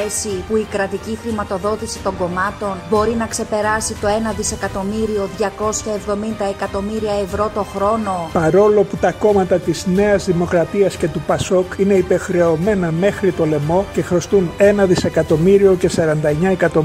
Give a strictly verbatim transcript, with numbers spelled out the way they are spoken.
θέση που η κρατική χρηματοδότηση των κομμάτων μπορεί να ξεπεράσει το ένα δισεκατομμύριο διακόσια εβδομήντα εκατομμύρια ευρώ το χρόνο. Παρόλο που τα κόμματα της Νέας Δημοκρατίας και του Πασόκ είναι υπερχρεωμένα μέχρι το λαιμό και χρωστούν ένα δισεκατομμύριο και σαράντα εννέα εκατομμύρια